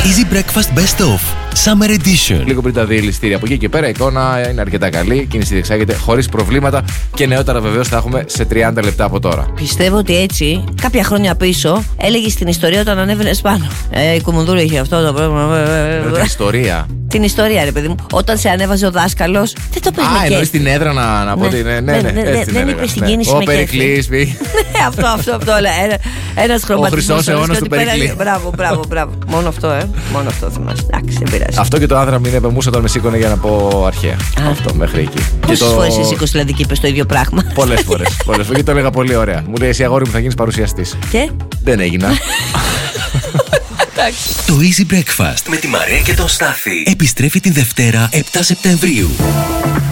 Easy Breakfast Best Of Summer Edition. Λίγο πριν τα δει ληστήρια. Από εκεί και πέρα η εικόνα είναι αρκετά καλή. Η κίνηση διεξάγεται χωρίς προβλήματα και νεότερα βεβαίως θα έχουμε σε 30 λεπτά από τώρα. Πιστεύω ότι έτσι, κάποια χρόνια πίσω, έλεγε την ιστορία όταν ανέβαινες πάνω. Η Κουμουνδούρου είχε αυτό το πρόβλημα. Την ιστορία. Την ιστορία, ρε παιδί μου. Όταν σε ανέβαζε ο δάσκαλος, δεν το πες με κέφι. Εννοείς την έδρα να πω ότι. Δεν είπες την κίνηση με κέφι. Ο Περικλής. Αυτό. Ένας χρωματισμός. Ο χρυσός αιώνας του Περικλή. Μπράβο. Μόνο αυτό θυμάσαι. Εντάξει, δεν πειράζει. Αυτό και το άνδρα μην επεμούσε όταν με σήκωνε για να πω αρχαία. Αυτό μέχρι εκεί. Πόσες φορές εσύ σηκώσει και είπες το ίδιο πράγμα? Πολλές φορές. Και το έλεγα πολύ ωραία. Μου λέει εσύ αγόρι μου θα γίνεις παρουσιαστής. Και δεν έγινα. Το Easy Breakfast με τη Μαρία και τον Στάθη επιστρέφει την Δευτέρα 7 Σεπτεμβρίου.